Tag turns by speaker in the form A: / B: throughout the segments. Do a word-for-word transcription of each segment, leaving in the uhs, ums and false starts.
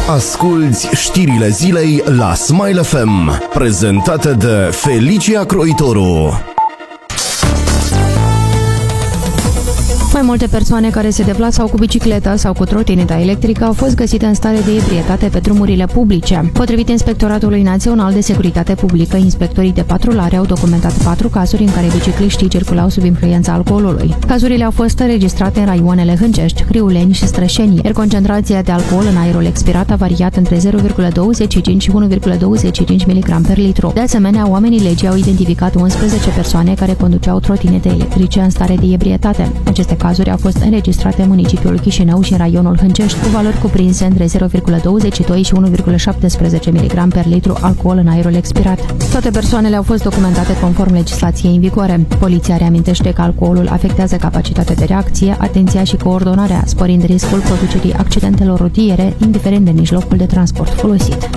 A: Asculți știrile zilei la Smile F M, prezentate de Felicia Croitoru.
B: Mai multe persoane care se deplasau cu bicicleta sau cu trotineta electrică au fost găsite în stare de ebrietate pe drumurile publice. Potrivit Inspectoratului Național de Securitate Publică, inspectorii de patrulare au documentat patru cazuri în care bicicliștii circulau sub influența alcoolului. Cazurile au fost înregistrate în raioanele Hâncești, Criuleni și Strășeni, iar concentrația de alcool în aerul expirat a variat între zero virgulă douăzeci și cinci și unu virgulă douăzeci și cinci miligrame per litru. De asemenea, oamenii legii au identificat unsprezece persoane care conduceau trotinete electrice în stare de ebrietate. Aceste cazuri au fost înregistrate în municipiul Chișinău și în raionul Hâncești, cu valori cuprinse între zero virgulă douăzeci și doi și unu virgulă șaptesprezece miligrame per litru alcool în aerul expirat. Toate persoanele au fost documentate conform legislației în vigoare. Poliția reamintește că alcoolul afectează capacitatea de reacție, atenția și coordonarea, sporind riscul producerii accidentelor rutiere, indiferent de mijlocul de transport folosit.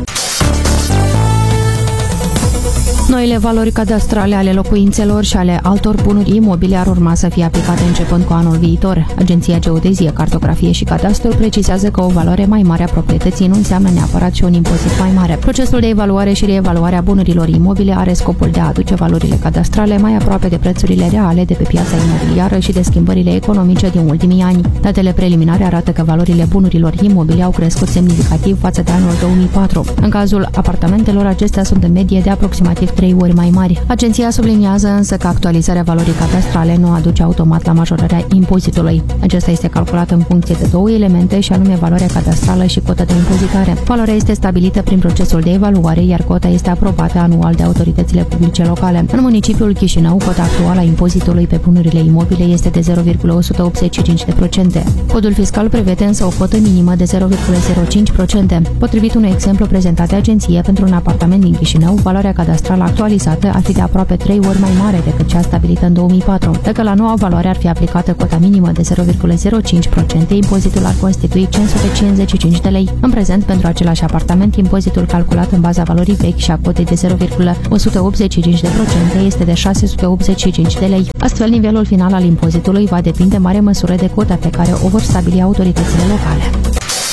B: Noile valori cadastrale ale locuințelor și ale altor bunuri imobile ar urma să fie aplicate începând cu anul viitor. Agenția Geodezie, Cartografie și Cadastru precizează că o valoare mai mare a proprietății nu înseamnă neapărat și un impozit mai mare. Procesul de evaluare și reevaluare a bunurilor imobile are scopul de a aduce valorile cadastrale mai aproape de prețurile reale de pe piața imobiliară și de schimbările economice din ultimii ani. Datele preliminare arată că valorile bunurilor imobile au crescut semnificativ față de anul două mii patru. În cazul apartamentelor, acestea sunt în medie de aproximativ trei ori mai mari. Agenția subliniază însă că actualizarea valorii cadastrale nu aduce automat la majorarea impozitului. Acesta este calculat în funcție de două elemente, și anume valoarea cadastrală și cota de impozitare. Valoarea este stabilită prin procesul de evaluare, iar cota este aprobată anual de autoritățile publice locale. În municipiul Chișinău, cota actuală a impozitului pe bunurile imobile este de zero virgulă o sută optzeci și cinci la sută. Codul fiscal prevede însă o cotă minimă de zero virgulă zero cinci la sută. Potrivit unui exemplu prezentat de agenție, pentru un apartament din Chișinău, valoarea cadastrală actualizată ar fi de aproape trei ori mai mare decât cea stabilită în două mii patru. Dacă la noua valoare ar fi aplicată cota minimă de zero virgulă zero cinci la sută, impozitul ar constitui cinci sute cincizeci și cinci de lei. În prezent, pentru același apartament, impozitul calculat în baza valorii vechi și a cotei de zero virgulă o sută optzeci și cinci la sută este de șase sute optzeci și cinci de lei. Astfel, nivelul final al impozitului va depinde în mare măsură de cota pe care o vor stabili autoritățile locale.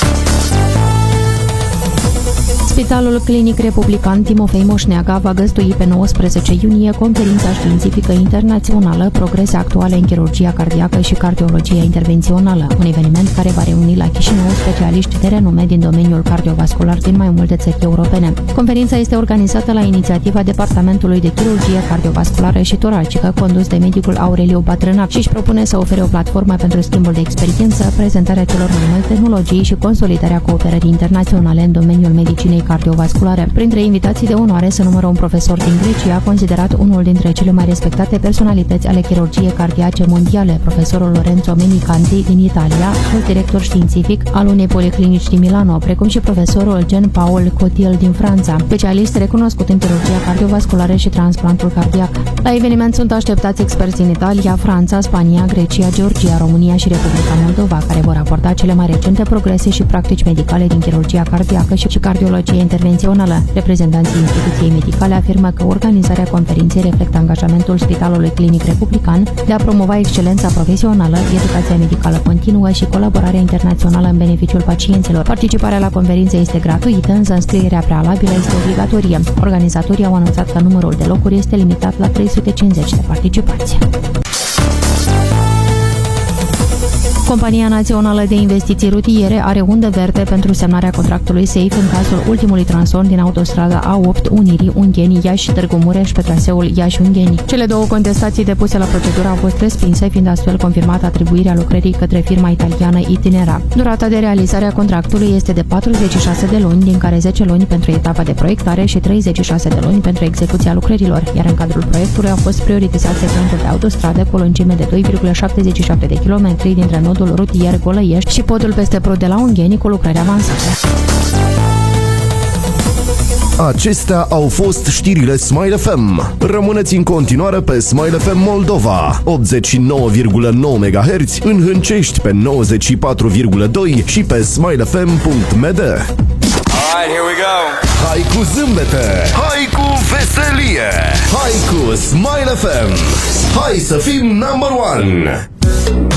B: Spitalul Clinic Republican Timofei Moșneaga va găzdui pe nouăsprezece iunie conferința științifică internațională Progrese actuale în chirurgia cardiacă și cardiologia intervențională, un eveniment care va reuni la Chișinău specialiști de renume din domeniul cardiovascular din mai multe țări europene. Conferința este organizată la inițiativa Departamentului de Chirurgie Cardiovasculară și Toracică, condus de medicul Aureliu Batrânac, și își propune să ofere o platformă pentru schimbul de experiență, prezentarea celor mai multe tehnologii și consolidarea cooperării internaționale în domeniul medicinei cardiovasculare. Printre invitații de onoare se numără un profesor din Grecia, considerat unul dintre cele mai respectate personalități ale chirurgiei cardiace mondiale, profesorul Lorenzo Menicanti din Italia, fost director științific al unei policlinici din Milano, precum și profesorul Jean Paul Cotil din Franța, specialist recunoscut în chirurgia cardiovasculară și transplantul cardiac. La eveniment sunt așteptați experți în Italia, Franța, Spania, Grecia, Georgia, România și Republica Moldova, care vor aborda cele mai recente progrese și practici medicale din chirurgia cardiacă și cardiologie intervențională. Reprezentanții instituției medicale afirmă că organizarea conferinței reflectă angajamentul Spitalului Clinic Republican de a promova excelența profesională, educația medicală continuă și colaborarea internațională în beneficiul pacienților. Participarea la conferință este gratuită, însă înscrierea prealabilă este obligatorie. Organizatorii au anunțat că numărul de locuri este limitat la trei sute cincizeci de participanți. Compania Națională de Investiții Rutiere are undă verde pentru semnarea contractului SAFE în cazul ultimului tronson din autostrada A opt Unirii Ungheni-Iași-Târgu Mureș pe traseul Iași-Ungheni. Cele două contestații depuse la procedură au fost respinse, fiind astfel confirmată atribuirea lucrării către firma italiană Itinera. Durata de realizare a contractului este de patruzeci și șase de luni, din care zece luni pentru etapa de proiectare și treizeci și șase de luni pentru execuția lucrărilor, iar în cadrul proiectului au fost prioritizați segmentul de autostradă cu o lungime de doi virgulă șaptezeci și șapte de kilometri dintre nodul rutier Golăiești și podul peste Prut de la Ungheni cu lucrări avansate.
A: Acestea au fost știrile Smile F M. Rămâneți în continuare pe Smile F M Moldova, optzeci și nouă virgulă nouă MHz, în Hâncești pe nouăzeci și patru virgulă doi și pe smile f m punct m d.
C: Alright, here we go.
A: Hai cu zâmbete, hai cu veselie, hai cu Smile F M. Hai să fim number one.